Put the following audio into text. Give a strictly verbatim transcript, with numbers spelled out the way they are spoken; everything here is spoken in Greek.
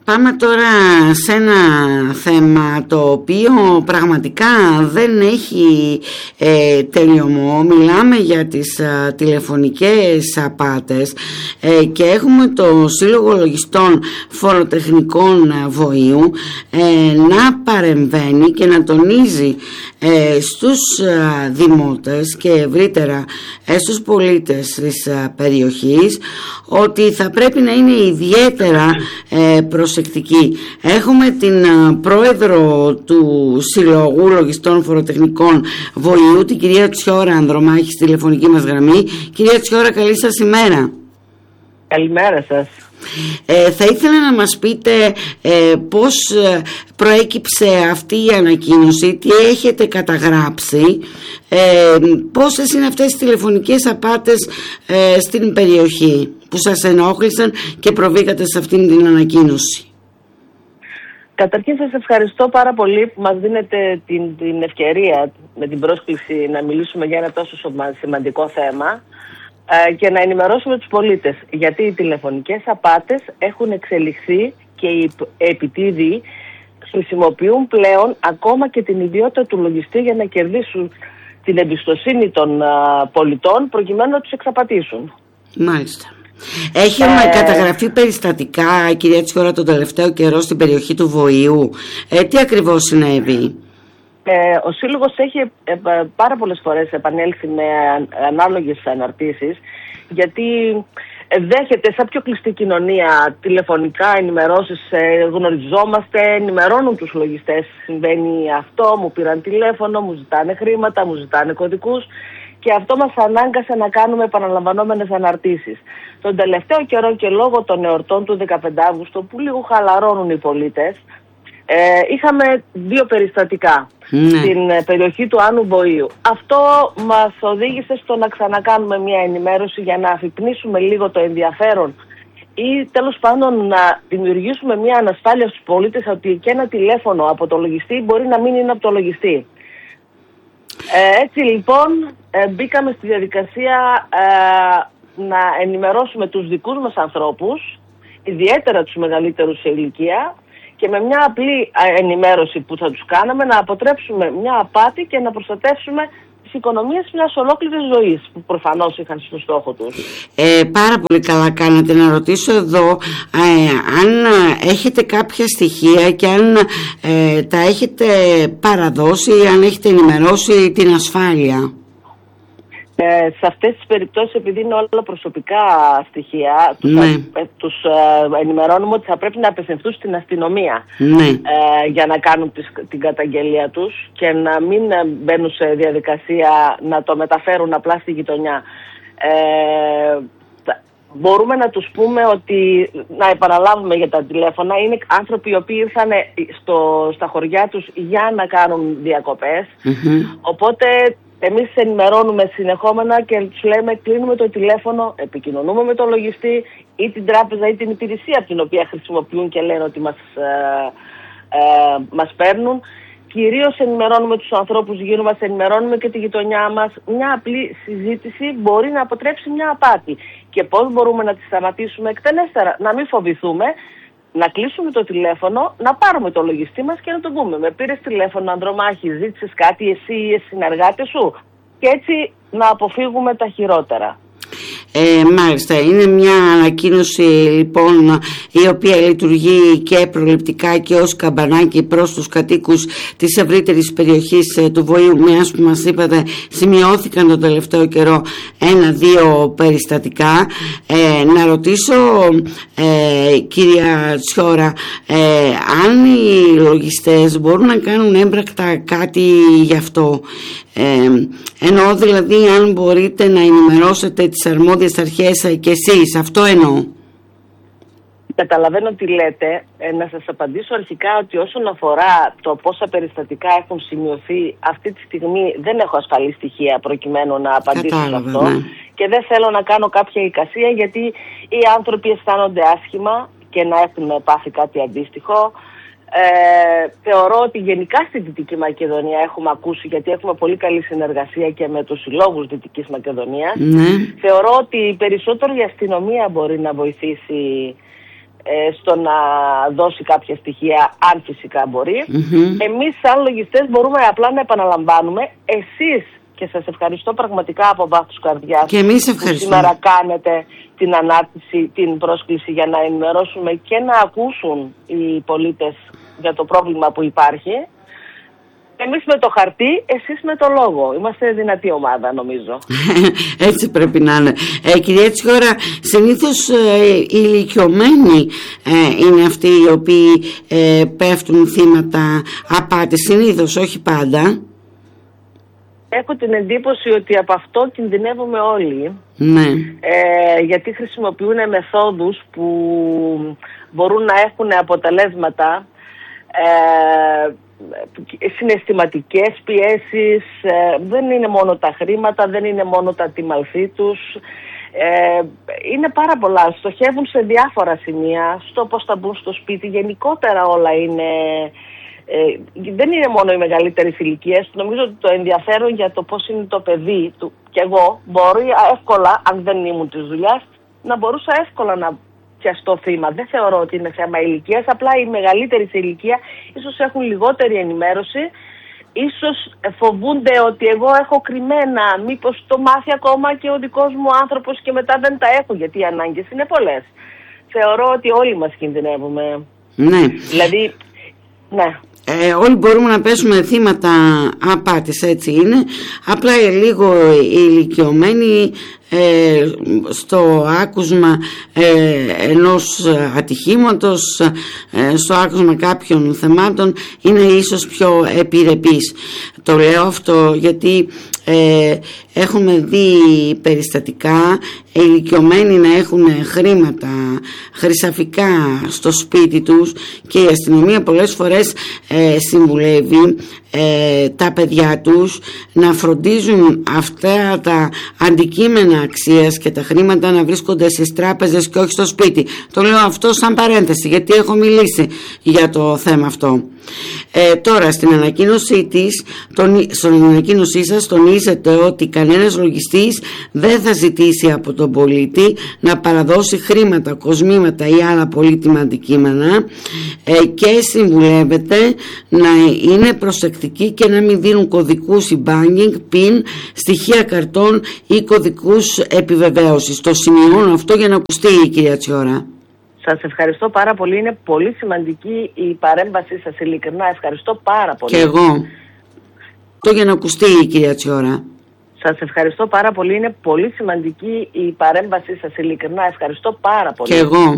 Πάμε τώρα σε ένα θέμα το οποίο πραγματικά δεν έχει ε, τελειωμό. Μιλάμε για τις α, τηλεφωνικές απάτες ε, και έχουμε το Σύλλογο Λογιστών Φοροτεχνικών Βοήου ε, να παρεμβαίνει και να τονίζει ε, στους α, δημότες και ευρύτερα ε, στους πολίτες της α, περιοχής ότι θα πρέπει να είναι ιδιαίτερα ε, προσεκτικοί. Έχουμε την α, πρόεδρο του Συλλογού Λογιστών Φοροτεχνικών Βοηού, την κυρία Τσιώρα Ανδρομάχη, στη τηλεφωνική μας γραμμή. Κυρία Τσιώρα, καλή σας ημέρα. Καλημέρα σας. Ε, θα ήθελα να μας πείτε ε, πώς προέκυψε αυτή η ανακοίνωση, τι έχετε καταγράψει, ε, πόσες είναι αυτές οι τηλεφωνικές απάτες ε, στην περιοχή που σας ενόχλησαν και προβήκατε σε αυτήν την ανακοίνωση. Καταρχήν σας ευχαριστώ πάρα πολύ που μας δίνετε την, την ευκαιρία με την πρόσκληση να μιλήσουμε για ένα τόσο σημαντικό θέμα και να ενημερώσουμε τους πολίτες, γιατί οι τηλεφωνικές απάτες έχουν εξελιχθεί και οι επιτίδιοι χρησιμοποιούν πλέον ακόμα και την ιδιότητα του λογιστή για να κερδίσουν την εμπιστοσύνη των πολιτών προκειμένου να τους εξαπατήσουν. Μάλιστα. Έχει ε... καταγραφεί περιστατικά, κυρία Τσιώρα, τον τελευταίο καιρό στην περιοχή του Βοηού. Ε, τι ακριβώς συνέβη? Ε, ο Σύλλογος έχει ε, πάρα πολλές φορές επανέλθει με ανάλογες αναρτήσεις, γιατί δέχεται σαν πιο κλειστή κοινωνία τηλεφωνικά ενημερώσεις, ε, γνωριζόμαστε, ενημερώνουν τους λογιστές, συμβαίνει αυτό, μου πήραν τηλέφωνο, μου ζητάνε χρήματα, μου ζητάνε κωδικούς, και αυτό μας ανάγκασε να κάνουμε επαναλαμβανόμενες αναρτήσεις. Τον τελευταίο καιρό και λόγω των εορτών του δεκαπέντε Αυγούστου, που λίγο χαλαρώνουν οι πολίτες, Ε, είχαμε δύο περιστατικά ναι. στην ε, περιοχή του Άνου Μποΐου. Αυτό μας οδήγησε στο να ξανακάνουμε μια ενημέρωση για να αφυπνίσουμε λίγο το ενδιαφέρον ή τέλος πάντων να δημιουργήσουμε μια ανασφάλεια στους πολίτες ότι και ένα τηλέφωνο από το λογιστή μπορεί να μην είναι από το λογιστή. Ε, έτσι λοιπόν ε, μπήκαμε στη διαδικασία ε, να ενημερώσουμε τους δικούς μας ανθρώπους, ιδιαίτερα τους μεγαλύτερους σε ηλικία, και με μια απλή ενημέρωση που θα τους κάναμε να αποτρέψουμε μια απάτη και να προστατεύσουμε τις οικονομίες μιας ολόκληρης ζωής που προφανώς είχαν στο στόχο τους. Ε, πάρα πολύ καλά κάνατε. Να ρωτήσω εδώ ε, αν έχετε κάποια στοιχεία και αν ε, τα έχετε παραδώσει, αν έχετε ενημερώσει την ασφάλεια. Ε, σε αυτές τις περιπτώσεις, επειδή είναι όλα προσωπικά στοιχεία, τους, ναι. ε, τους ε, ενημερώνουμε ότι θα πρέπει να απευθυνθούν στην αστυνομία ναι. ε, για να κάνουν τις, την καταγγελία τους και να μην μπαίνουν σε διαδικασία να το μεταφέρουν απλά στη γειτονιά. Ε, μπορούμε να τους πούμε ότι, να επαναλάβουμε για τα τηλέφωνα, είναι άνθρωποι οι οποίοι ήρθαν στο, στα χωριά τους για να κάνουν διακοπές, mm-hmm. οπότε εμείς ενημερώνουμε συνεχόμενα και τους λέμε κλείνουμε το τηλέφωνο, επικοινωνούμε με τον λογιστή ή την τράπεζα ή την υπηρεσία από την οποία χρησιμοποιούν και λένε ότι μας, ε, ε, μας παίρνουν. Κυρίως ενημερώνουμε τους ανθρώπους γύρω μας, ενημερώνουμε και τη γειτονιά μας. Μια απλή συζήτηση μπορεί να αποτρέψει μια απάτη. Και πώς μπορούμε να τη σταματήσουμε εκτενέστερα? Να μην φοβηθούμε, να κλείσουμε το τηλέφωνο, να πάρουμε το λογιστή μας και να το πούμε. Με πήρες τηλέφωνο, Ανδρομάχη, ζήτησες κάτι εσύ ή οι συνεργάτες σου? Και έτσι να αποφύγουμε τα χειρότερα. Ε, μάλιστα, είναι μια ανακοίνωση λοιπόν η οποία λειτουργεί και προληπτικά και ως καμπανάκι προς τους κατοίκους της ευρύτερης περιοχής ε, του Βοήου, μιας που μας είπατε σημειώθηκαν το τελευταίο καιρό ένα-δύο περιστατικά. Ε, να ρωτήσω ε, κυρία Τσιώρα, ε, αν οι λογιστές μπορούν να κάνουν έμπρακτα κάτι γι' αυτό, ε, εννοώ δηλαδή αν μπορείτε να ενημερώσετε τις αρμόδιες αρχές και εσείς, αυτό εννοώ. Καταλαβαίνω τι λέτε. Ε, να σας απαντήσω αρχικά ότι όσον αφορά το πόσα περιστατικά έχουν σημειωθεί, αυτή τη στιγμή δεν έχω ασφαλή στοιχεία προκειμένου να απαντήσω σε αυτό. Ναι. Και δεν θέλω να κάνω κάποια εικασία, γιατί οι άνθρωποι αισθάνονται άσχημα και να έχουν πάθει κάτι αντίστοιχο. Ε, θεωρώ ότι γενικά στη Δυτική Μακεδονία έχουμε ακούσει, γιατί έχουμε πολύ καλή συνεργασία και με τους συλλόγους Δυτικής Μακεδονίας. Ναι. Θεωρώ ότι περισσότερο η αστυνομία μπορεί να βοηθήσει ε, στο να δώσει κάποια στοιχεία, αν φυσικά μπορεί. Mm-hmm. Εμείς σαν λογιστές μπορούμε απλά να επαναλαμβάνουμε. Εσείς, και σας ευχαριστώ πραγματικά από βάθος καρδιάς, και εμείς που σήμερα κάνετε την ανάρτηση, την πρόσκληση για να ενημερώσουμε και να ακούσουν οι πολίτες για το πρόβλημα που υπάρχει. Εμείς με το χαρτί, εσείς με το λόγο. Είμαστε δυνατή ομάδα, νομίζω. Έτσι πρέπει να είναι. Ε, κυρία Τσιώρα, συνήθως ε, οι ηλικιωμένοι ε, είναι αυτοί οι οποίοι ε, πέφτουν θύματα απάτης. Συνήθως, όχι πάντα. Έχω την εντύπωση ότι από αυτό κινδυνεύουμε όλοι. Ναι. Ε, γιατί χρησιμοποιούν μεθόδους που μπορούν να έχουν αποτελέσματα, ε, συναισθηματικές πιέσεις, ε, δεν είναι μόνο τα χρήματα, δεν είναι μόνο τα τιμαλθή τους, ε, είναι πάρα πολλά, στοχεύουν σε διάφορα σημεία, στο πώς θα μπουν στο σπίτι, γενικότερα όλα είναι, ε, δεν είναι μόνο οι μεγαλύτερες ηλικίες. Νομίζω ότι το ενδιαφέρον για το πώς είναι το παιδί του, και εγώ μπορεί εύκολα, αν δεν ήμουν της δουλειάς, να μπορούσα εύκολα να πιαστώ θύμα. Δεν θεωρώ ότι είναι θέμα ηλικίας, απλά οι μεγαλύτεροι σε ηλικία ίσως έχουν λιγότερη ενημέρωση, ίσως φοβούνται ότι εγώ έχω κρυμμένα, μήπως το μάθει ακόμα και ο δικός μου άνθρωπος και μετά δεν τα έχω, γιατί οι ανάγκες είναι πολλές. Θεωρώ ότι όλοι μας κινδυνεύουμε. Ναι. Δηλαδή, ναι. Ε, όλοι μπορούμε να πέσουμε θύματα απάτης, έτσι είναι. Απλά λίγο οι ηλικιωμένοι ε, στο άκουσμα ε, ενός ατυχήματος, ε, στο άκουσμα κάποιων θεμάτων είναι ίσως πιο επιρρεπείς. Το λέω αυτό γιατί ε, έχουμε δει περιστατικά ηλικιωμένοι να έχουν χρήματα χρυσαφικά στο σπίτι τους και η αστυνομία πολλές φορές ε, συμβουλεύει ε, τα παιδιά τους να φροντίζουν αυτά τα αντικείμενα αξίας και τα χρήματα να βρίσκονται στις τράπεζες και όχι στο σπίτι. Το λέω αυτό σαν παρένθεση γιατί έχω μιλήσει για το θέμα αυτό. Ε, τώρα στην ανακοίνωσή της, τον, στην ανακοίνωσή σας τονίζετε ότι κανένας λογιστής δεν θα ζητήσει από τον πολίτη να παραδώσει χρήματα, κοσμήματα ή άλλα πολύτιμα αντικείμενα ε, και συμβουλεύεται να είναι προσεκτικοί και να μην δίνουν κωδικούς e-banking, PIN, στοιχεία καρτών ή κωδικούς επιβεβαίωσης. Το σημειώνω αυτό για να ακουστεί η κυρία Τσιώρα. Σας ευχαριστώ πάρα πολύ. Είναι πολύ σημαντική η παρέμβασή σας. Ειλικρινά ευχαριστώ πάρα πολύ. Και εγώ. Το για να ακουστεί η κυρία Τσιώρα. Σας ευχαριστώ πάρα πολύ. Είναι πολύ σημαντική η παρέμβασή σας. Ειλικρινά ευχαριστώ πάρα πολύ. Και εγώ.